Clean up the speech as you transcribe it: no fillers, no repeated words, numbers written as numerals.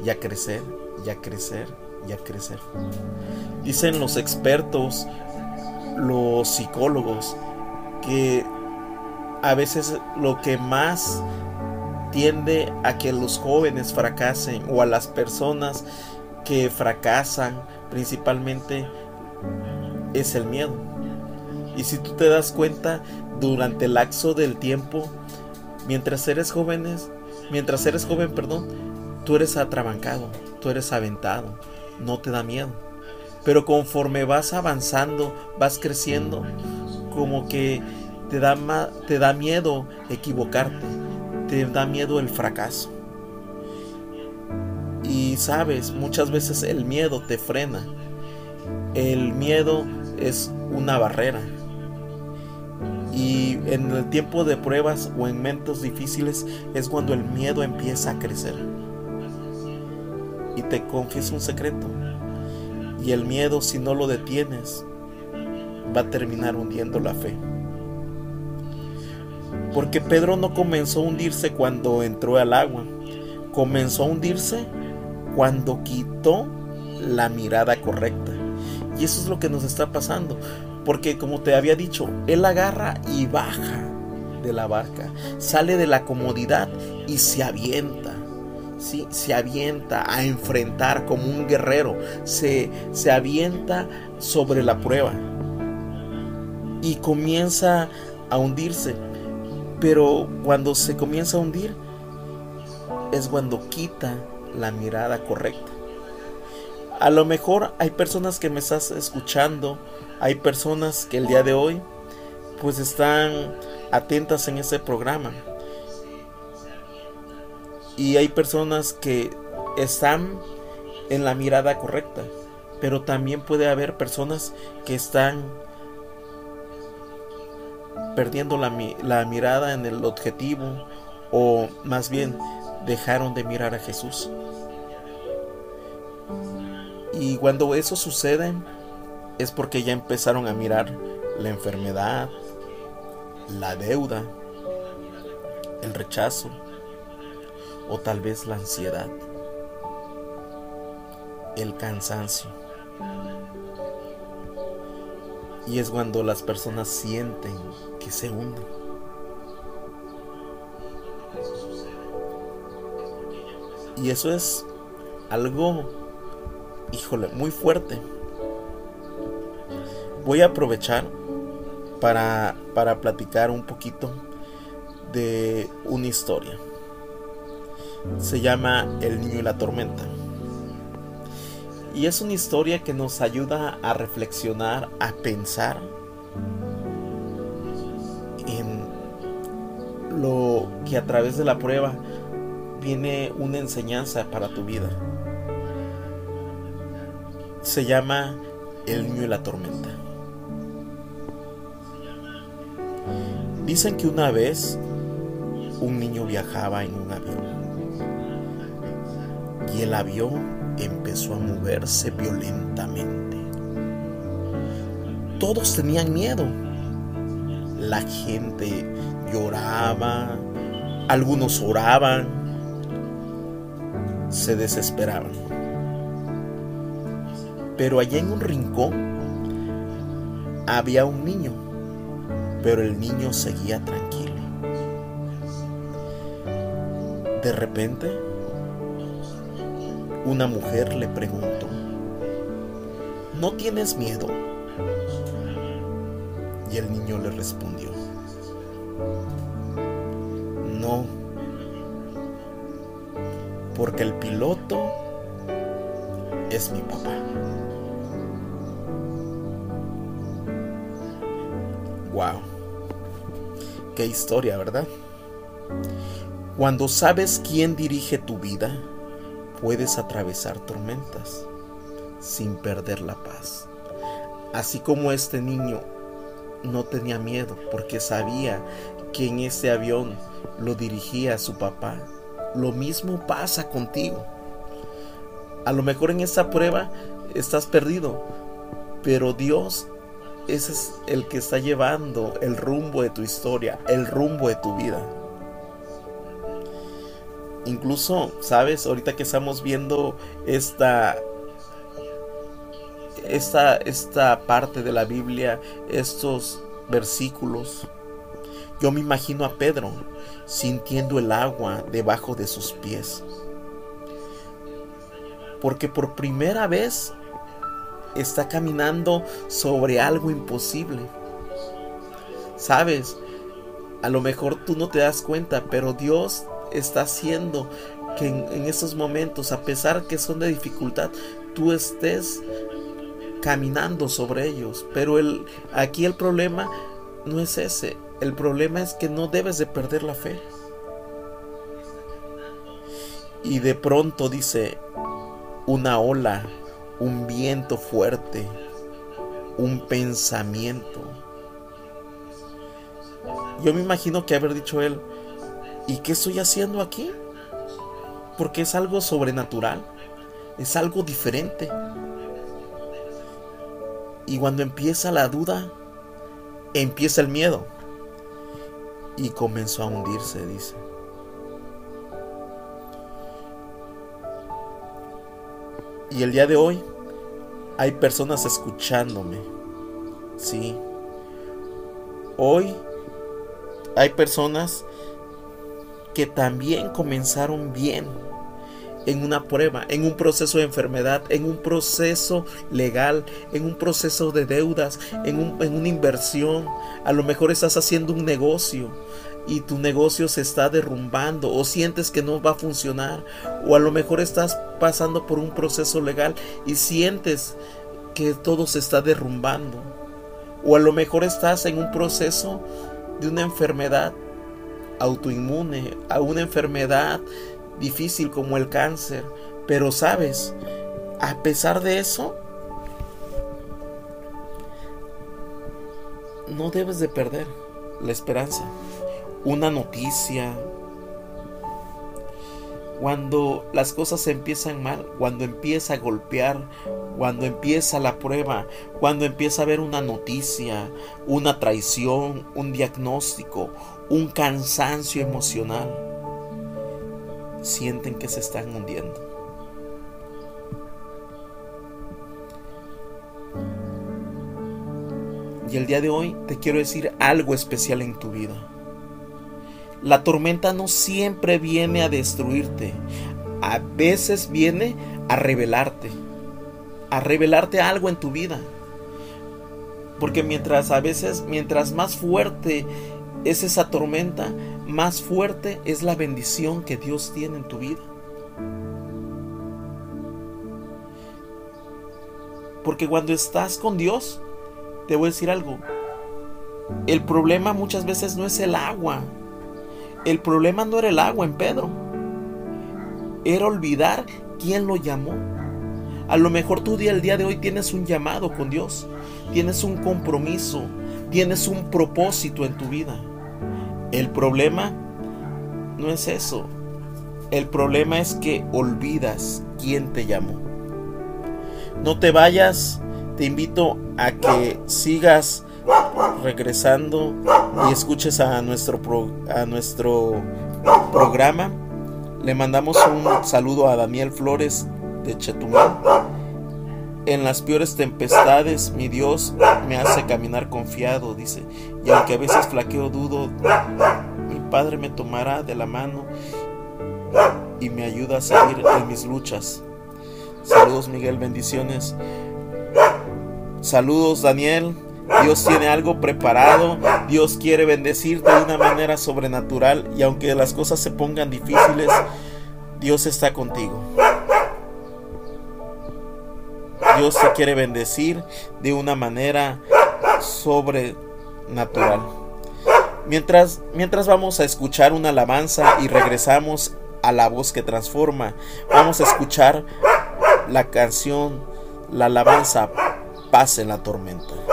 y a crecer, y a crecer, y a crecer. Dicen los expertos, los psicólogos, que a veces lo que más tiende a que los jóvenes fracasen, o a las personas que fracasan principalmente, es el miedo. Y si tú te das cuenta, durante el lapso del tiempo, mientras eres joven, tú eres atrabancado, tú eres aventado, no te da miedo. Pero conforme vas avanzando, vas creciendo, como que te da miedo equivocarte, te da miedo el fracaso. Y sabes, muchas veces el miedo te frena. El miedo es una barrera. Y en el tiempo de pruebas o en momentos difíciles es cuando el miedo empieza a crecer. Y te confieso un secreto. Y el miedo, si no lo detienes, va a terminar hundiendo la fe. Porque Pedro no comenzó a hundirse cuando entró al agua. Comenzó a hundirse cuando quitó la mirada correcta. Y eso es lo que nos está pasando. Porque como te había dicho, él agarra y baja de la barca. Sale de la comodidad y se avienta. ¿Sí? Se avienta a enfrentar como un guerrero. Se avienta sobre la prueba. Y comienza a hundirse. Pero cuando se comienza a hundir, es cuando quita la mirada correcta. A lo mejor hay personas que me estás escuchando, hay personas que el día de hoy pues están atentas en este programa. Y hay personas que están en la mirada correcta, pero también puede haber personas que están perdiendo la mirada en el objetivo, o más bien dejaron de mirar a Jesús. Y cuando eso sucede es porque ya empezaron a mirar la enfermedad, la deuda, el rechazo, o tal vez la ansiedad, el cansancio. Y es cuando las personas sienten que se hunden. Y eso es algo, híjole, muy fuerte. Voy a aprovechar para platicar un poquito de una historia. Se llama El niño y la tormenta. Y es una historia que nos ayuda a reflexionar, a pensar en lo que a través de la prueba viene una enseñanza para tu vida. Se llama El niño y la tormenta. Dicen que una vez un niño viajaba en un avión y el avión empezó a moverse violentamente. Todos tenían miedo. La gente lloraba, algunos oraban, se desesperaban. Pero allá en un rincón había un niño, pero el niño seguía tranquilo. De repente, una mujer le preguntó: ¿no tienes miedo? Y el niño le respondió: no, porque el piloto es mi papá. Wow, qué historia, ¿verdad? Cuando sabes quién dirige tu vida, puedes atravesar tormentas sin perder la paz. Así como este niño no tenía miedo porque sabía que en ese avión lo dirigía su papá, lo mismo pasa contigo. A lo mejor en esta prueba estás perdido, pero Dios, ese es el que está llevando el rumbo de tu historia, el rumbo de tu vida. incluso, ¿sabes? Ahorita que estamos viendo esta parte de la Biblia, estos versículos, yo me imagino a Pedro sintiendo el agua debajo de sus pies, porque por primera vez está caminando sobre algo imposible. ¿Sabes? A lo mejor tú no te das cuenta, pero Dios está haciendo que en estos momentos, a pesar que son de dificultad, tú estés caminando sobre ellos. Pero aquí el problema no es ese. El problema es que no debes de perder la fe. Y de pronto dice, una ola, un viento fuerte, un pensamiento. Yo me imagino que haber dicho él, ¿y qué estoy haciendo aquí? Porque es algo sobrenatural, es algo diferente. Y cuando empieza la duda, empieza el miedo. Y comenzó a hundirse, dice. Y el día de hoy hay personas escuchándome. Sí. Hoy hay personas que también comenzaron bien en una prueba, en un proceso de enfermedad, en un proceso legal, en un proceso de deudas, en una inversión. A lo mejor estás haciendo un negocio y tu negocio se está derrumbando, o sientes que no va a funcionar, o a lo mejor estás pasando por un proceso legal y sientes que todo se está derrumbando, o a lo mejor estás en un proceso de una enfermedad autoinmune, a una enfermedad difícil como el cáncer. Pero sabes, a pesar de eso, no debes de perder la esperanza. Una noticia, cuando las cosas empiezan mal, cuando empieza a golpear, cuando empieza la prueba, cuando empieza a haber una noticia, una traición, un diagnóstico, un cansancio emocional, sienten que se están hundiendo. Y el día de hoy te quiero decir algo especial en tu vida. La tormenta no siempre viene a destruirte. A veces viene a revelarte algo en tu vida. Porque mientras más fuerte es esa tormenta, más fuerte es la bendición que Dios tiene en tu vida. Porque cuando estás con Dios, te voy a decir algo, el problema muchas veces no es el agua. El problema no era el agua en Pedro, era olvidar quién lo llamó. A lo mejor tú el día de hoy tienes un llamado con Dios, tienes un compromiso, tienes un propósito en tu vida. El problema no es eso. El problema es que olvidas quién te llamó. No te vayas, te invito a que sigas regresando y escuches a nuestro programa. Le mandamos un saludo a Daniel Flores de Chetumal. En las peores tempestades mi Dios me hace caminar confiado, dice, y aunque a veces flaqueo, dudo, mi Padre me tomará de la mano y me ayuda a seguir en mis luchas. Saludos, Miguel, bendiciones. Saludos, Daniel. Dios tiene algo preparado. Dios quiere bendecirte de una manera sobrenatural, y aunque las cosas se pongan difíciles, Dios está contigo. Dios te quiere bendecir de una manera sobrenatural. Mientras vamos a escuchar una alabanza y regresamos a La Voz que Transforma. Vamos a escuchar la canción, la alabanza, Paz en la Tormenta.